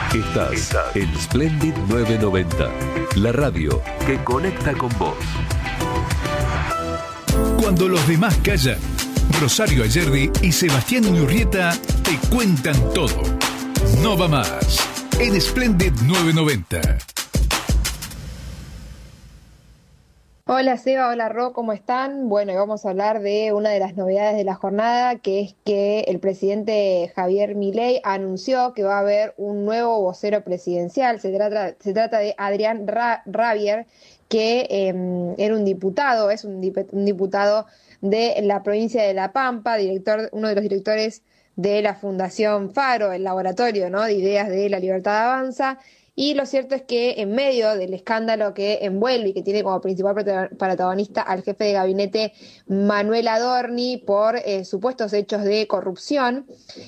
Estás en Splendid 990, la radio que conecta con vos. Cuando los demás callan, Rosario Ayerdi y Sebastián Iñurrieta te cuentan todo. No va más en Splendid 990. Hola Seba, hola Ro, ¿cómo están? Bueno, y vamos a hablar de una de las novedades de la jornada, que es que el presidente Javier Milei anunció que va a haber un nuevo vocero presidencial. Se trata de Adrián Rabier, que era un diputado, es un diputado de la provincia de La Pampa, uno de los directores de la Fundación Faro, el laboratorio, ¿no?, de ideas de la libertad avanza. Y lo cierto es que en medio del escándalo que envuelve y que tiene como principal protagonista al jefe de gabinete Manuel Adorni por supuestos hechos de corrupción,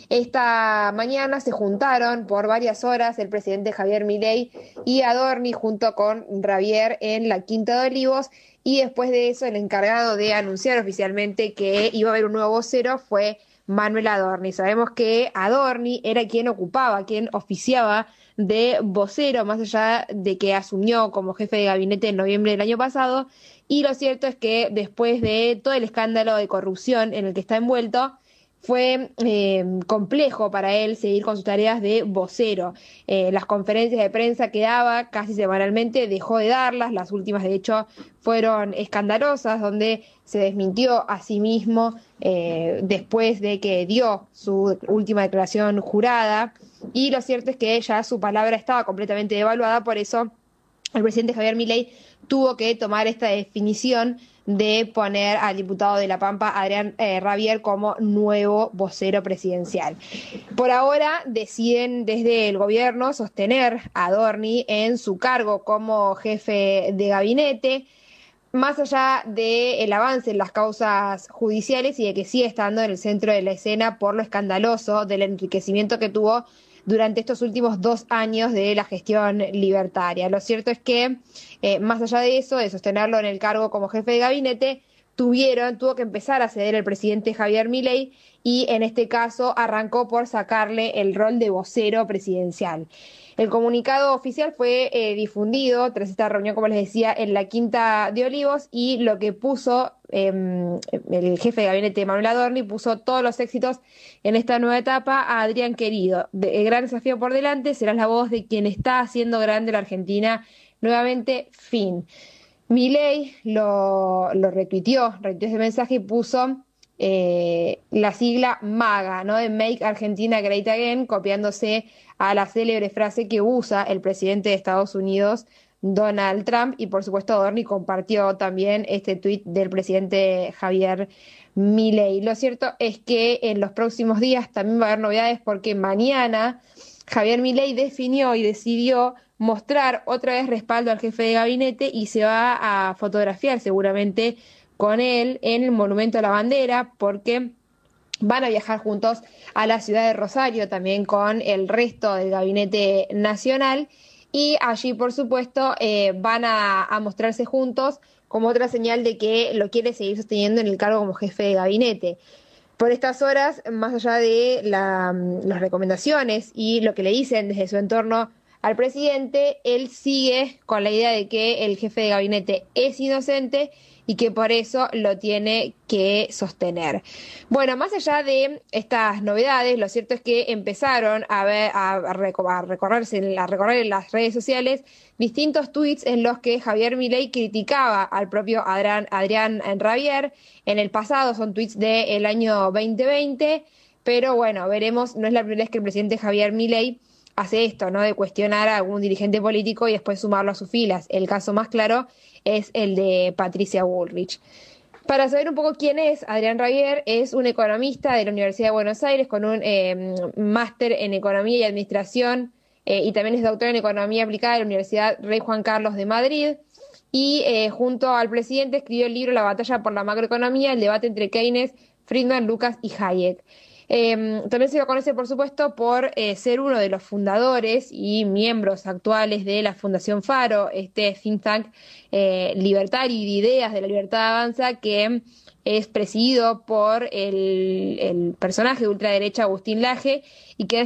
esta mañana se juntaron por varias horas el presidente Javier Milei y Adorni junto con Rabier en la Quinta de Olivos, y después de eso el encargado de anunciar oficialmente que iba a haber un nuevo vocero fue Manuel Adorni. Sabemos que Adorni era quien oficiaba de vocero, más allá de que asumió como jefe de gabinete en noviembre del año pasado, y lo cierto es que después de todo el escándalo de corrupción en el que está envuelto, fue complejo para él seguir con sus tareas de vocero. Las conferencias de prensa que daba casi semanalmente dejó de darlas, las últimas de hecho fueron escandalosas, donde se desmintió a sí mismo después de que dio su última declaración jurada, y lo cierto es que ya su palabra estaba completamente devaluada. Por eso el presidente Javier Milei tuvo que tomar esta definición de poner al diputado de La Pampa, Adrián Rabier, como nuevo vocero presidencial. Por ahora deciden desde el gobierno sostener a Adorni en su cargo como jefe de gabinete, más allá del avance en las causas judiciales y de que sigue estando en el centro de la escena por lo escandaloso del enriquecimiento que tuvo durante estos últimos 2 años de la gestión libertaria. Lo cierto es que, más allá de eso, de sostenerlo en el cargo como jefe de gabinete, tuvo que empezar a ceder el presidente Javier Milei, y en este caso arrancó por sacarle el rol de vocero presidencial. El comunicado oficial fue difundido tras esta reunión, como les decía, en la Quinta de Olivos, y lo que puso el jefe de gabinete Manuel Adorni, puso todos los éxitos en esta nueva etapa a Adrián querido. El gran desafío por delante, serás la voz de quien está haciendo grande la Argentina nuevamente, fin. Milei lo retuiteó ese mensaje y puso la sigla MAGA, ¿no?, de Make Argentina Great Again, copiándose a la célebre frase que usa el presidente de Estados Unidos, Donald Trump. Y por supuesto Adorni compartió también este tuit del presidente Javier Milei. Lo cierto es que en los próximos días también va a haber novedades, porque mañana Javier Milei definió y decidió mostrar otra vez respaldo al jefe de gabinete, y se va a fotografiar seguramente con él en el Monumento a la Bandera, porque van a viajar juntos a la ciudad de Rosario también con el resto del gabinete nacional, y allí por supuesto van a mostrarse juntos como otra señal de que lo quiere seguir sosteniendo en el cargo como jefe de gabinete. Por estas horas, más allá de las recomendaciones y lo que le dicen desde su entorno al presidente, él sigue con la idea de que el jefe de gabinete es inocente y que por eso lo tiene que sostener. Bueno, más allá de estas novedades, lo cierto es que empezaron a recorrer en las redes sociales distintos tweets en los que Javier Milei criticaba al propio Adrián Rabier. En el pasado son tweets del año 2020, pero bueno, veremos, no es la primera vez que el presidente Javier Milei hace esto, ¿no?, de cuestionar a algún dirigente político y después sumarlo a sus filas. El caso más claro es el de Patricia Bullrich. Para saber un poco quién es Adrián Rabier, es un economista de la Universidad de Buenos Aires con un máster en Economía y Administración, y también es doctor en Economía Aplicada de la Universidad Rey Juan Carlos de Madrid, y junto al presidente escribió el libro La batalla por la macroeconomía, el debate entre Keynes, Friedman, Lucas y Hayek. También se lo conoce, por supuesto, por ser uno de los fundadores y miembros actuales de la Fundación Faro, este think tank libertario y de ideas de la libertad avanza, que es presidido por el personaje de ultraderecha Agustín Laje, y que